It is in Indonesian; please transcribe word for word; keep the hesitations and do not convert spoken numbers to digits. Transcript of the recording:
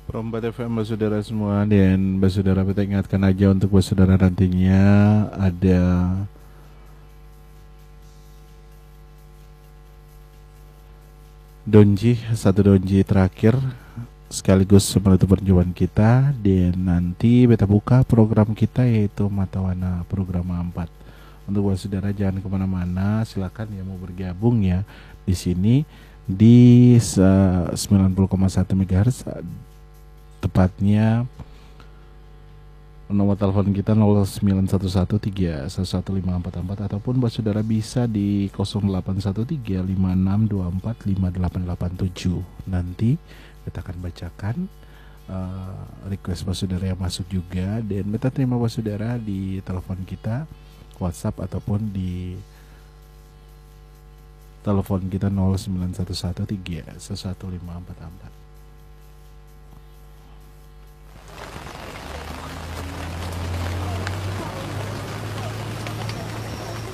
Perempat F M saudara semua, dan saudara kita ingatkan aja untuk saudara nantinya ada donji, satu donji terakhir sekaligus menutup perjumpaan kita, dan nanti beta buka program kita yaitu mata warna program empat. Untuk saudara jangan kemana-mana, silakan ya mau bergabung ya di sini di uh, sembilan puluh koma satu megahertz, tepatnya nomor telepon kita nol sembilan satu satu tiga satu satu lima empat empat, ataupun buat saudara bisa di nol delapan satu tiga lima enam dua empat lima delapan delapan tujuh. Nanti kita akan bacakan uh, request buat saudara yang masuk juga, dan kita terima buat saudara di telepon kita WhatsApp ataupun di telepon kita nol sembilan satu satu tiga satu satu lima empat empat.